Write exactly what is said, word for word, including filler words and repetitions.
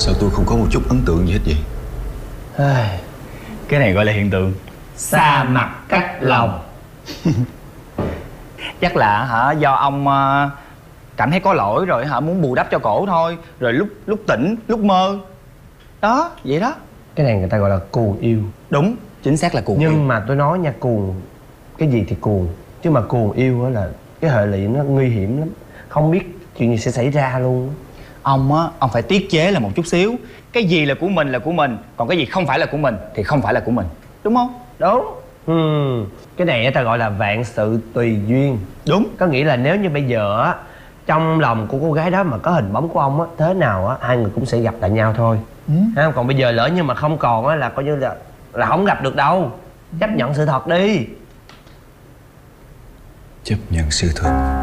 Sao tôi không có một chút ấn tượng gì hết vậy? Cái này gọi là hiện tượng xa mặt cách lòng. Chắc là hả do ông uh, cảm thấy có lỗi rồi hả muốn bù đắp cho cổ thôi. Rồi lúc lúc tỉnh lúc mơ đó vậy đó. Cái này người ta gọi là cuồng yêu. Đúng, chính xác là cuồng Nhưng yêu. mà tôi nói nha, cuồng cái gì thì cuồng, chứ mà cuồng yêu á là cái hệ lụy nó nguy hiểm lắm, không biết chuyện gì sẽ xảy ra luôn. Ông á, ông phải tiết chế là một chút xíu. Cái gì là của mình là của mình, còn cái gì không phải là của mình thì không phải là của mình. Đúng không? Đúng. Ừ. Cái này ta gọi là vạn sự tùy duyên. Đúng. Có nghĩa là nếu như bây giờ á, trong lòng của cô gái đó mà có hình bóng của ông á, thế nào á hai người cũng sẽ gặp lại nhau thôi. Ừ. Ha, còn bây giờ lỡ như mà không còn á là coi như là là không gặp được đâu. Chấp nhận sự thật đi. Chấp nhận sự thật.